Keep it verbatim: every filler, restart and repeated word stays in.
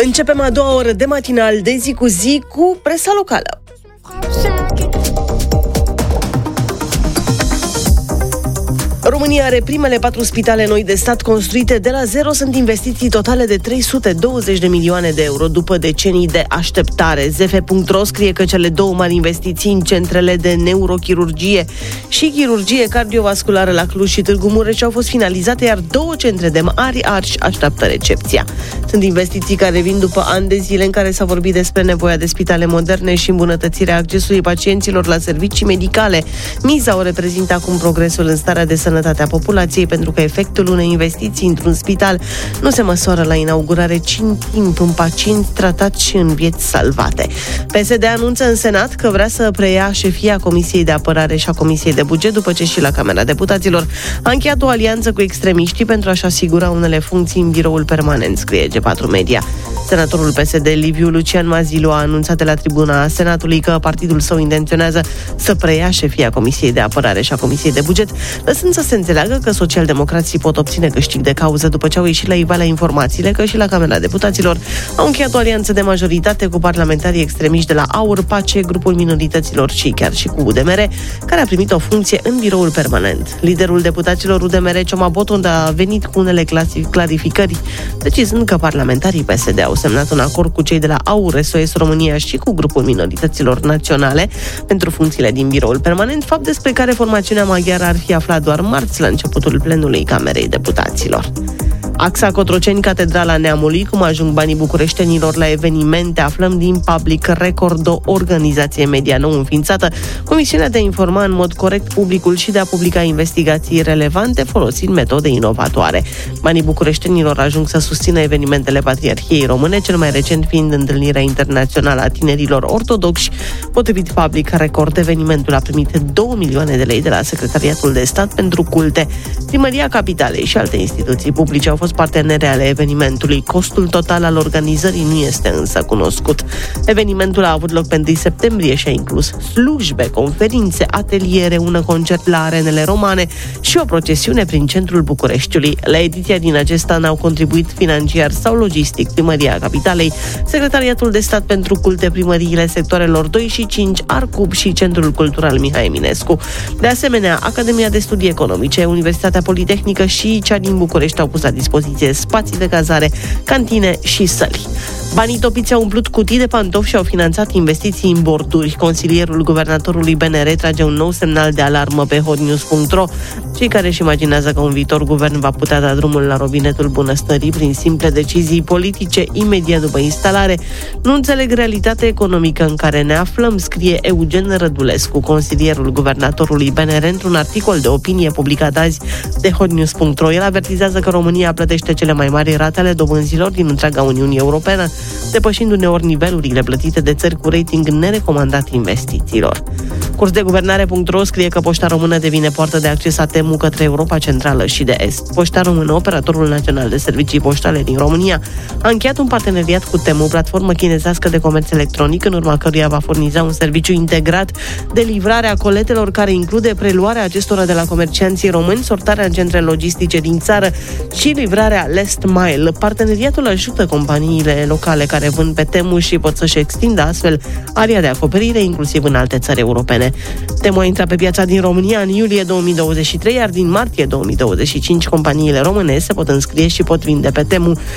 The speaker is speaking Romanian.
Începem a doua oră de matinal de zi cu zi cu presa locală. România are primele patru spitale noi de stat construite de la zero. Sunt investiții totale de trei sute douăzeci de milioane de euro după decenii de așteptare. Z F punct ro scrie că cele două mari investiții în centrele de neurochirurgie și chirurgie cardiovasculară la Cluj și Târgu Mureș au fost finalizate, iar două centre de mari arși așteaptă recepția. Sunt investiții care vin după ani de zile în care s-a vorbit despre nevoia de spitale moderne și îmbunătățirea accesului pacienților la servicii medicale. Miza o reprezintă acum progresul în starea de sănătate a populației, pentru că efectul unei investiții într-un spital nu se măsoară la inaugurare, ci în timp, în pacienți tratați și în vieți salvate. P S D anunță în Senat că vrea să preia șefia Comisiei de Apărare și a Comisiei de Buget, după ce și la Camera Deputaților a încheiat o alianță cu extremiștii pentru a-și asigura unele funcții în biroul permanent, scrie G patru Media. Senatorul P S D Liviu Lucian Mazilu a anunțat de la tribuna Senatului că partidul său intenționează să preia șefia Comisiei de Apărare și a Comisiei de Buget, lăsând să se înțeleagă că socialdemocrații pot obține câștig de cauză după ce au ieșit la iveală informațiile că și la Camera Deputaților au încheiat o alianță de majoritate cu parlamentarii extremiști de la AUR, PACE, grupul minorităților și chiar și cu U D M R, care a primit o funcție în biroul permanent. Liderul deputaților U D M R, Cioma Botond, a venit cu unele clarificări, decizând că parlamentarii P S D au semnat un acord cu cei de la AUR, S O S România și cu grupul minorităților naționale pentru funcțiile din biroul permanent, fapt despre care formațiunea maghiară ar fi aflat doar marți la începutul plenului Camerei Deputaților. Axa Cotroceni, Catedrala Neamului, cum ajung banii bucureștenilor la evenimente, aflăm din Public Record, o organizație media nou înființată, cu misiunea de a informa în mod corect publicul și de a publica investigații relevante folosind metode inovatoare. Banii bucureștenilor ajung să susțină evenimentele Patriarhiei Române, cel mai recent fiind întâlnirea internațională a tinerilor ortodoxi. Potrivit Public Record, evenimentul a primit două milioane de lei de la Secretariatul de Stat pentru Culte. Primăria Capitalei și alte instituții publice au fost partenere ale evenimentului. Costul total al organizării nu este însă cunoscut. Evenimentul a avut loc pe întâi septembrie și a inclus slujbe, conferințe, ateliere, un concert la arenele romane și o procesiune prin centrul Bucureștiului. La ediția din acest an au contribuit financiar sau logistic Primăria Capitalei, Secretariatul de Stat pentru Culte, primăriile sectoarelor doi și cinci, Arcub și Centrul Cultural Mihai Eminescu. De asemenea, Academia de Studii Economice, Universitatea Politehnică și cea din București au pus la dispoziție spații de cazare, cantine și săli. Banii topiți au umplut cutii de pantofi și au finanțat investiții în borduri. Consilierul guvernatorului B N R trage un nou semnal de alarmă pe hotnews punct ro. Cei care își imaginează că un viitor guvern va putea da drumul la robinetul bunăstării prin simple decizii politice imediat după instalare nu înțeleg realitatea economică în care ne aflăm, scrie Eugen Rădulescu, consilierul guvernatorului B N R, într-un articol de opinie publicat azi de hotnews punct ro. El avertizează că România plătește cele mai mari rate ale dobânzilor din întreaga Uniune Europeană, depășind uneori nivelurile plătite de țări cu rating nerecomandat investițiilor. Curs de guvernare punct ro scrie că Poșta Română devine poartă de acces a Temu către Europa Centrală și de Est. Poșta Română, operatorul național de servicii poștale din România, a încheiat un parteneriat cu Temu, platformă chinezească de comerț electronic, în urma căruia va furniza un serviciu integrat de livrare a coletelor, care include preluarea acestora de la comercianții români, sortarea în centre logistice din țară și livrarea last mile. Parteneriatul ajută companiile locale care vând pe Temu și pot să-și extindă astfel area de acoperire, inclusiv în alte țări europene. Temu a intrat pe piața din România în iulie două mii douăzeci și trei, iar din martie două mii douăzeci și cinci companiile române se pot înscrie și pot vinde pe Temu